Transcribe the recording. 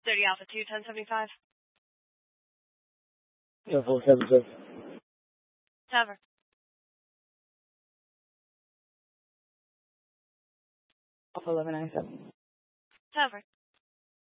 30 Alpha 2, 1075. Yeah, 477. Tower. Alpha 1197. Tower.